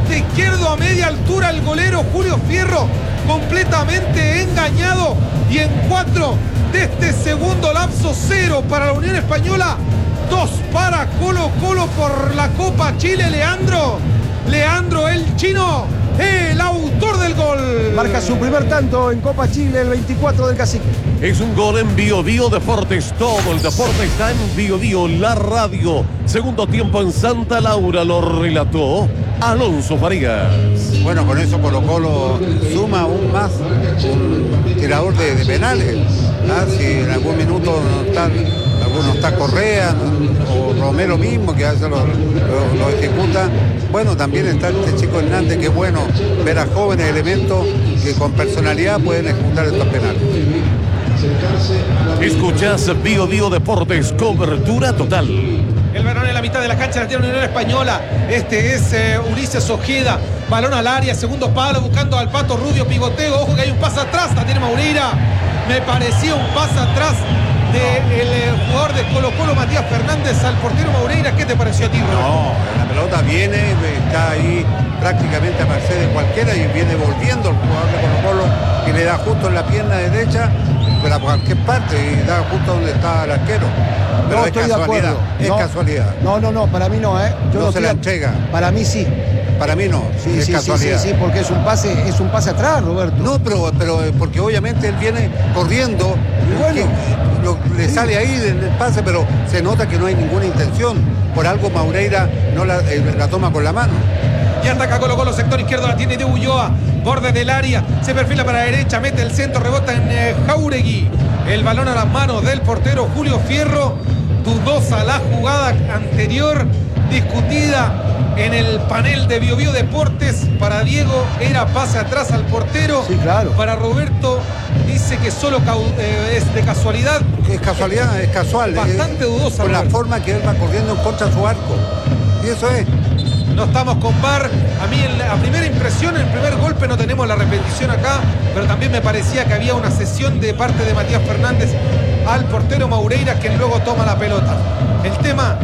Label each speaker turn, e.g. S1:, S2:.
S1: poste izquierdo a media altura el golero Julio Fierro, completamente engañado. Y en 4 de este segundo lapso, 0 para la Unión Española, 2 para Colo Colo por la Copa Chile. Leandro el chino, el autor del gol.
S2: Marca su primer tanto en Copa Chile, el 24 del Cacique.
S3: Es un gol en Bio Bio Deportes. Todo el deporte está en Bio Bio, la radio. Segundo tiempo en Santa Laura, lo relató Alonso Farías.
S4: Bueno, con eso Colo Colo suma aún más un tirador de penales. Si en algún minuto no está Correa o Romero mismo, que a veces lo ejecuta. Bueno, también está este chico Hernández, que es bueno ver a jóvenes elementos que con personalidad pueden ejecutar estos penales.
S3: Escuchás Bio Bio Deportes, cobertura total.
S1: El balón en la mitad de la cancha, la tiene Unión Española. Este es Ulises Ojeda. Balón al área, segundo palo, buscando al Pato Rubio, pivoteo. Ojo que hay un pase atrás, la tiene Moureira. Me parecía un pase atrás del jugador de Colo Colo, Matías Fernández, al portero Moureira. ¿Qué te pareció a ti, Ronald?
S4: No, la pelota viene, está ahí prácticamente a merced de cualquiera y viene volviendo el jugador de Colo Colo y le da justo en la pierna derecha, pero a cualquier parte, y da justo donde está el arquero. Pero
S2: No,
S4: es
S2: estoy de
S4: casualidad,
S2: acuerdo.
S4: es
S2: No,
S4: casualidad.
S2: No, para mí no, ¿eh? Yo
S4: No se la
S2: estoy-
S4: entrega.
S2: Para mí sí.
S4: Para mí no,
S2: Sí,
S4: es
S2: sí,
S4: casualidad.
S2: sí, porque es un pase atrás, Roberto.
S4: No, pero porque obviamente él viene corriendo,
S2: Y bueno,
S4: le sale ahí del pase, pero se nota que no hay ninguna intención. Por algo Moureira no la toma con la mano.
S1: Y ataca Colo Colo, sector izquierdo, la tiene de Ulloa, borde del área, se perfila para la derecha, mete el centro, rebota en Jauregui. El balón a las manos del portero Julio Fierro. Dudosa la jugada anterior, discutida en el panel de Bio Bio Deportes. Para Diego era pase atrás al portero.
S2: Sí, claro.
S1: Para Roberto dice que solo es de casualidad.
S4: Es casualidad, es casual.
S1: Bastante dudosa,
S4: Por la
S1: Roberto.
S4: forma que él va corriendo en contra de su arco. Y eso es.
S1: No estamos con VAR. A mí a primera impresión, en el primer golpe no tenemos la repetición acá, pero también me parecía que había una cesión de parte de Matías Fernández al portero Moureira, que luego toma la pelota. El tema